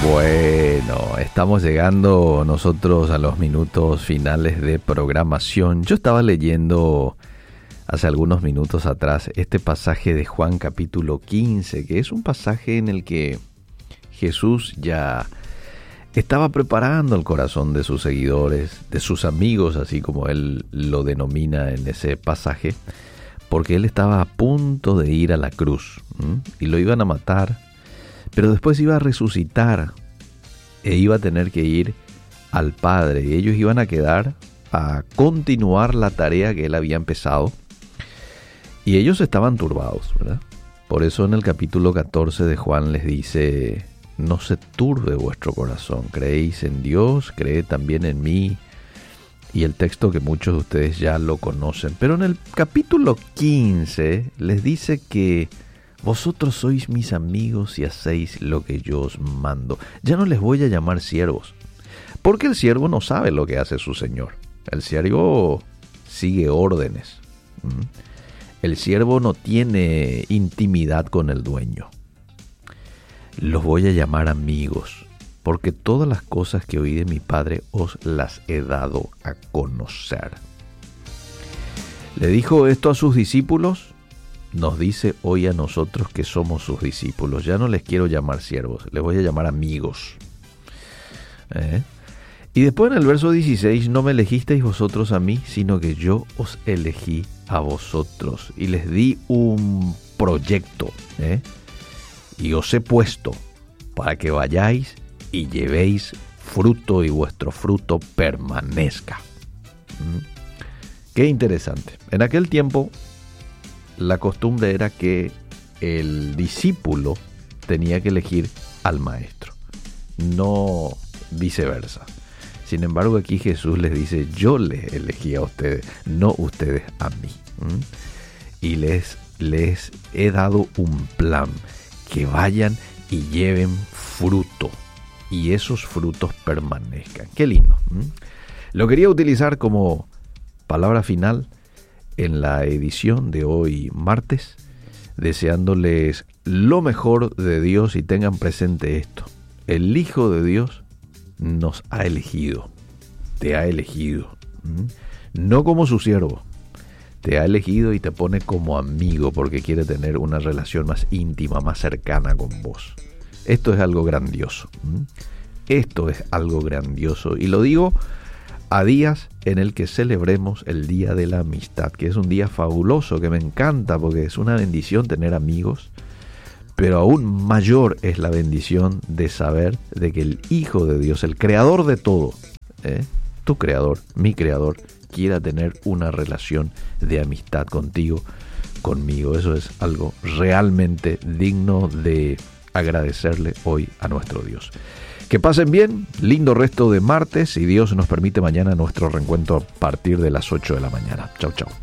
Bueno, estamos llegando nosotros a los minutos finales de programación. Yo estaba leyendo hace algunos minutos atrás este pasaje de Juan capítulo 15, que es un pasaje en el que Jesús ya estaba preparando el corazón de sus seguidores, de sus amigos, así como él lo denomina en ese pasaje, porque él estaba a punto de ir a la cruz, y lo iban a matar, pero después iba a resucitar e iba a tener que ir al Padre, y ellos iban a quedar a continuar la tarea que él había empezado, y ellos estaban turbados, ¿verdad? Por eso en el capítulo 14 de Juan les dice: no se turbe vuestro corazón, creéis en Dios, creed también en mí. Y el texto que muchos de ustedes ya lo conocen. Pero en el capítulo 15 les dice que vosotros sois mis amigos y hacéis lo que yo os mando. Ya no les voy a llamar siervos, porque el siervo no sabe lo que hace su señor. El siervo sigue órdenes. El siervo no tiene intimidad con el dueño. Los voy a llamar amigos, porque todas las cosas que oí de mi Padre os las he dado a conocer. Le dijo esto a sus discípulos, nos dice hoy a nosotros que somos sus discípulos. Ya no les quiero llamar siervos, les voy a llamar amigos. Y después en el verso 16, no me elegisteis vosotros a mí, sino que yo os elegí a vosotros. Y les di un proyecto, y os he puesto para que vayáis y llevéis fruto y vuestro fruto permanezca. Qué interesante. En aquel tiempo la costumbre era que el discípulo tenía que elegir al maestro, no viceversa. Sin embargo, aquí Jesús les dice: yo les elegí a ustedes, no ustedes a mí. Y les he dado un plan, que vayan y lleven fruto, y esos frutos permanezcan. Qué lindo. Lo quería utilizar como palabra final en la edición de hoy martes, deseándoles lo mejor de Dios, y tengan presente esto: el Hijo de Dios nos ha elegido, te ha elegido, no como su siervo, te ha elegido y te pone como amigo porque quiere tener una relación más íntima, más cercana con vos. Esto es algo grandioso. Esto es algo grandioso, y lo digo a días en el que celebremos el Día de la Amistad, que es un día fabuloso, que me encanta porque es una bendición tener amigos, pero aún mayor es la bendición de saber de que el Hijo de Dios, el creador de todo, tu creador, mi creador, quiera tener una relación de amistad contigo, conmigo. Eso es algo realmente digno de agradecerle hoy a nuestro Dios. Que pasen bien, lindo resto de martes, y Dios nos permite mañana nuestro reencuentro a partir de las 8 de la mañana. Chau, chau.